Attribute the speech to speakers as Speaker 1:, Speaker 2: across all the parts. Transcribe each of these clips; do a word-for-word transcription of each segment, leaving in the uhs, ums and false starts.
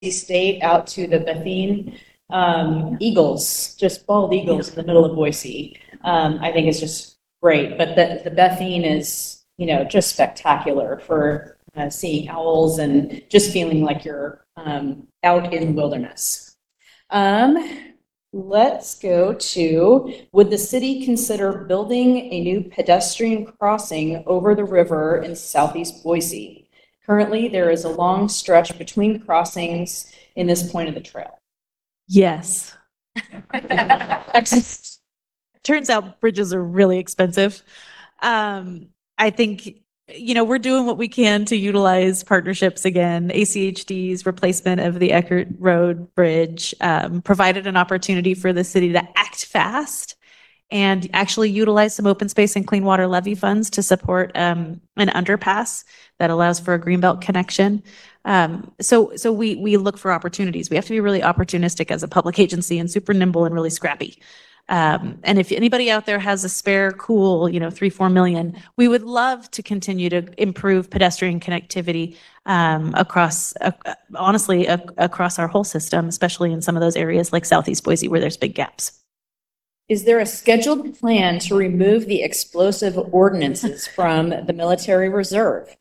Speaker 1: State out to the Bethune um, Eagles, just bald eagles in the middle of Boise. Um, I think it's just great. But the, the Bethune is, you know, just spectacular for uh, seeing owls and just feeling like you're um, out in the wilderness. Um, let's go to, would the city consider building a new pedestrian crossing over the river in southeast Boise? Currently, there is a long stretch between crossings in this point of the trail.
Speaker 2: Yes. Turns out bridges are really expensive. Um, I think, you know, we're doing what we can to utilize partnerships again. A C H D's replacement of the Eckert Road Bridge um, provided an opportunity for the city to act fast and actually utilize some open space and clean water levy funds to support um, an underpass that allows for a greenbelt connection. Um, so so we we look for opportunities. We have to be really opportunistic as a public agency and super nimble and really scrappy. Um, and if anybody out there has a spare cool, you know, three, four million, we would love to continue to improve pedestrian connectivity um, across, uh, honestly, uh, across our whole system, especially in some of those areas like Southeast Boise where there's big gaps.
Speaker 1: Is there a scheduled plan to remove the explosive ordinances from the military reserve?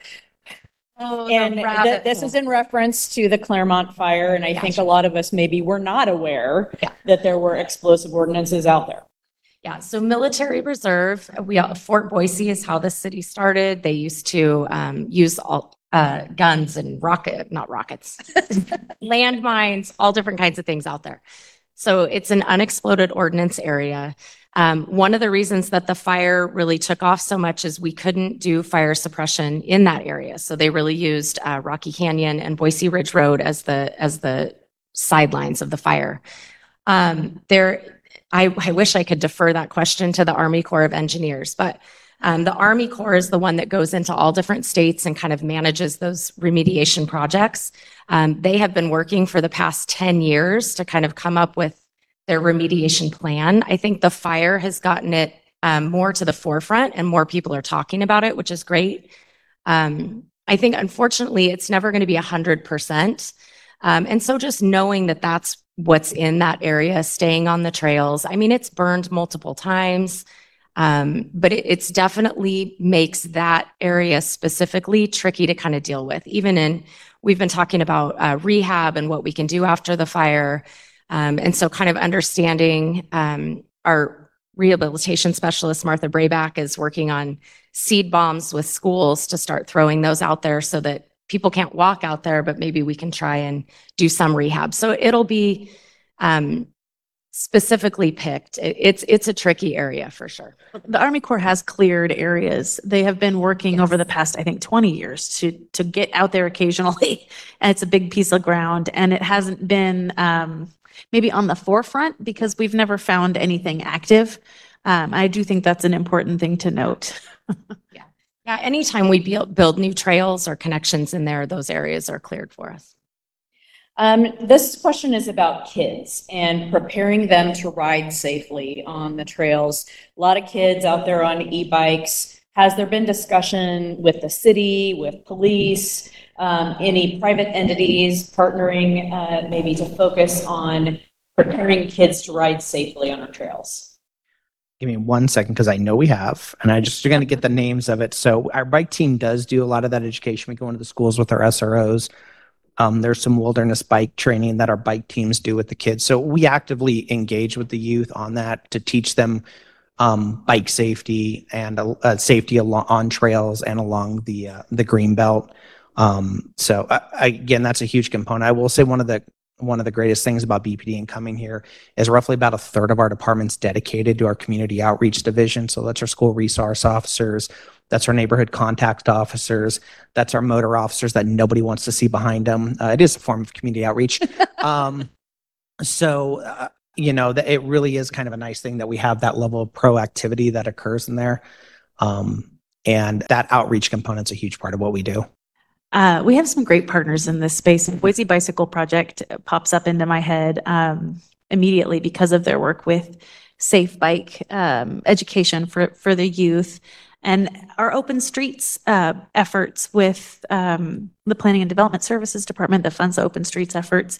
Speaker 3: Oh,
Speaker 1: and th- this is in reference to the Claremont fire. And I
Speaker 3: Yeah,
Speaker 1: think
Speaker 3: sure.
Speaker 1: a lot of us maybe were not aware
Speaker 3: Yeah.
Speaker 1: that there were explosive ordinances out there.
Speaker 3: Yeah, so military reserve, we, Fort Boise is how the city started. They used to um, use all uh, guns and rocket, not rockets, landmines, all different kinds of things out there. So it's an unexploded ordnance area. Um, one of the reasons that the fire really took off so much is we couldn't do fire suppression in that area. So they really used uh, Rocky Canyon and Boise Ridge Road as the as the sidelines of the fire. Um, there, I, I wish I could defer that question to the Army Corps of Engineers, but um, the Army Corps is the one that goes into all different states and kind of manages those remediation projects. Um, they have been working for the past ten years to kind of come up with their remediation plan. I think the fire has gotten it um, more to the forefront and more people are talking about it, which is great. Um, I think unfortunately it's never going to be a hundred percent. Um, and so just knowing that that's what's in that area, staying on the trails. I mean, it's burned multiple times, um, but it it's definitely makes that area specifically tricky to kind of deal with. Even in, we've been talking about uh, rehab and what we can do after the fire. Um, and so kind of understanding um, our rehabilitation specialist, Martha Brayback, is working on seed bombs with schools to start throwing those out there so that people can't walk out there, but maybe we can try and do some rehab. So it'll be um, specifically picked. It, it's it's a tricky area for sure.
Speaker 2: The Army Corps has cleared areas. They have been working
Speaker 3: Yes.
Speaker 2: over the past, I think, twenty years to to get out there occasionally. And it's a big piece of ground. And it hasn't been um, maybe on the forefront because we've never found anything active. Um, I do think that's an important thing to note.
Speaker 3: Yeah, anytime we build, build new trails or connections in there, those areas are cleared for us.
Speaker 1: Um, this question is about kids and preparing them to ride safely on the trails. A lot of kids out there on e-bikes. Has there been discussion with the city, with police, um, any private entities partnering uh, maybe to focus on preparing kids to ride safely on our trails?
Speaker 4: Give me one second because I know we have, and I just are going to get the names of it. So our bike team does do a lot of that education. We go into the schools with our S R Os. Um, there's some wilderness bike training that our bike teams do with the kids. So we actively engage with the youth on that to teach them um, bike safety and uh, safety along, on trails and along the uh, the green belt. Um, so uh, again, that's a huge component. I will say one of the one of the greatest things about B P D and coming here is roughly about a third of our department's dedicated to our community outreach division. So that's our school resource officers, that's our neighborhood contact officers, that's our motor officers that nobody wants to see behind them. Uh, it is a form of community outreach. um, so, uh, you know, the, it really is kind of a nice thing that we have that level of proactivity that occurs in there. Um, and that outreach component's a huge part of what we do.
Speaker 2: Uh, we have some great partners in this space. Boise Bicycle Project pops up into my head um, immediately because of their work with safe bike um, education for, for the youth. And our open streets uh, efforts with um, the Planning and Development Services Department that funds the open streets efforts